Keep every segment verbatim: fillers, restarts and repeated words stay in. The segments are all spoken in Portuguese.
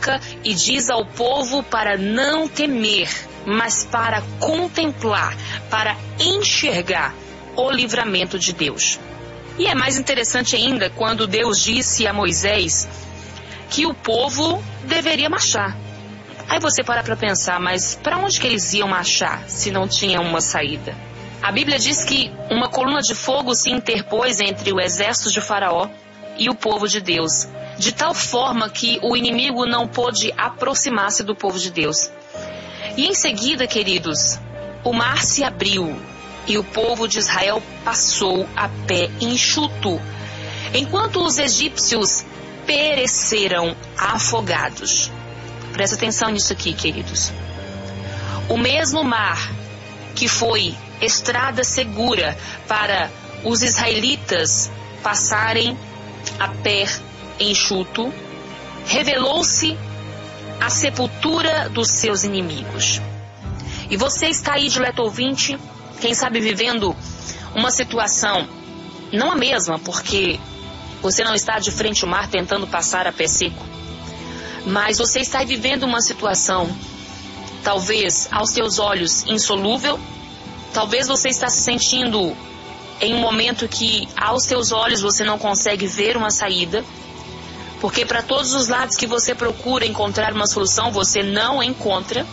coloca e diz ao povo para não temer, mas para contemplar, para enxergar o livramento de Deus. E é mais interessante ainda quando Deus disse a Moisés que o povo deveria marchar. Aí você para para pensar, mas para onde que eles iam marchar se não tinha uma saída? A Bíblia diz que uma coluna de fogo se interpôs entre o exército de Faraó e o povo de Deus, de tal forma que o inimigo não pôde aproximar-se do povo de Deus. E em seguida, queridos, o mar se abriu e o povo de Israel passou a pé enxuto, enquanto os egípcios pereceram afogados. Presta atenção nisso aqui, queridos. O mesmo mar que foi estrada segura para os israelitas passarem a pé enxuto, revelou-se a sepultura dos seus inimigos. E você está aí, dileto ouvinte, quem sabe vivendo uma situação, não a mesma, porque você não está de frente ao mar tentando passar a pé seco, mas você está vivendo uma situação, talvez aos seus olhos insolúvel, talvez você está se sentindo em um momento que aos seus olhos você não consegue ver uma saída, porque para todos os lados que você procura encontrar uma solução, você não encontra.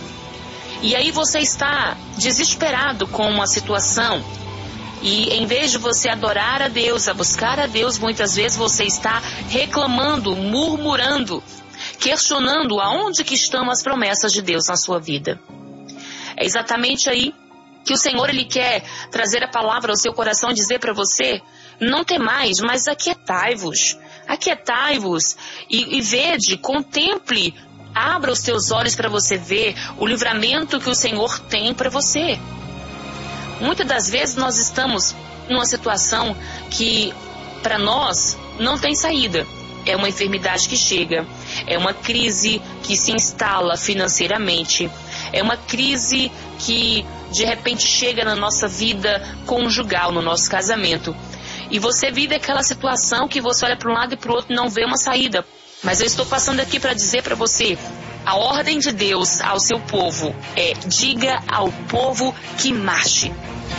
E aí você está desesperado com uma situação, e em vez de você adorar a Deus, a buscar a Deus, muitas vezes você está reclamando, murmurando, questionando aonde que estão as promessas de Deus na sua vida. É exatamente aí que o Senhor ele quer trazer a palavra ao seu coração e dizer para você: não temais, mas aquietai-vos, aquietai-vos e, e vede, contemple, abra os teus olhos para você ver o livramento que o Senhor tem para você. Muitas das vezes nós estamos numa situação que para nós não tem saída. É uma enfermidade que chega, é uma crise que se instala financeiramente, é uma crise que de repente chega na nossa vida conjugal, no nosso casamento. E você vive aquela situação que você olha para um lado e para o outro e não vê uma saída. Mas eu estou passando aqui para dizer para você, a ordem de Deus ao seu povo é: diga ao povo que marche.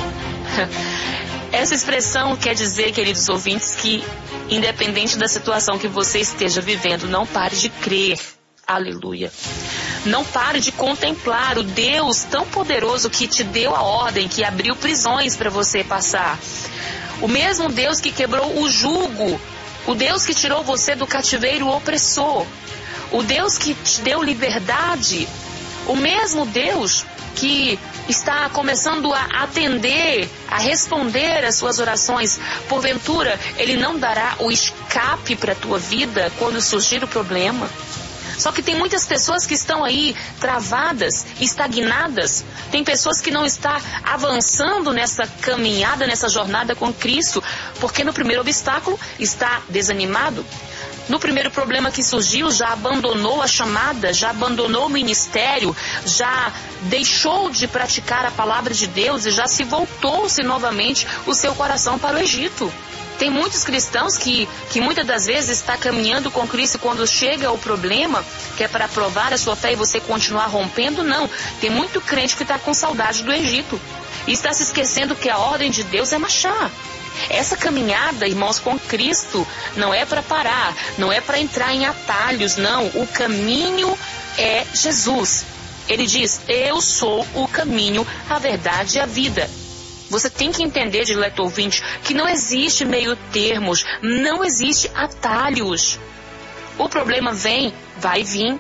Essa expressão quer dizer, queridos ouvintes, que independente da situação que você esteja vivendo, não pare de crer. Aleluia. Não pare de contemplar o Deus tão poderoso que te deu a ordem, que abriu prisões para você passar. O mesmo Deus que quebrou o jugo, o Deus que tirou você do cativeiro opressor, o Deus que te deu liberdade, o mesmo Deus que está começando a atender, a responder às suas orações. Porventura, Ele não dará o escape para a tua vida quando surgir o problema? Só que tem muitas pessoas que estão aí travadas, estagnadas. Tem pessoas que não estão avançando nessa caminhada, nessa jornada com Cristo, porque no primeiro obstáculo está desanimado. No primeiro problema que surgiu, já abandonou a chamada, já abandonou o ministério, já deixou de praticar a palavra de Deus e já se voltou-se novamente o seu coração para o Egito. Tem muitos cristãos que, que muitas das vezes está caminhando com Cristo, quando chega o problema, que é para provar a sua fé e você continuar rompendo, não. Tem muito crente que está com saudade do Egito e está se esquecendo que a ordem de Deus é marchar. Essa caminhada, irmãos, com Cristo não é para parar, não é para entrar em atalhos, não. O caminho é Jesus. Ele diz: eu sou o caminho, a verdade e a vida. Você tem que entender, dileto ouvinte, que não existe meio termos, não existe atalhos. O problema vem, vai vir.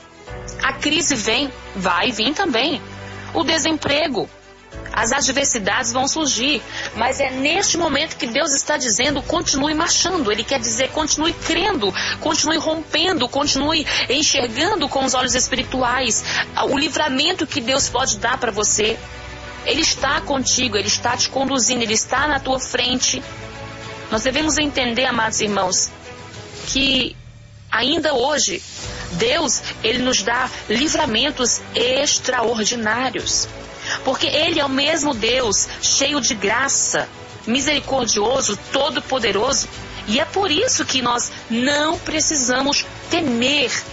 A crise vem, vai vir também. O desemprego, as adversidades vão surgir, mas é neste momento que Deus está dizendo: continue marchando. Ele quer dizer: continue crendo, continue rompendo, continue enxergando com os olhos espirituais o livramento que Deus pode dar para você. Ele está contigo, Ele está te conduzindo, Ele está na tua frente. Nós devemos entender, amados irmãos, que ainda hoje Deus, Ele nos dá livramentos extraordinários, porque Ele é o mesmo Deus, cheio de graça, misericordioso, todo-poderoso, e é por isso que nós não precisamos temer,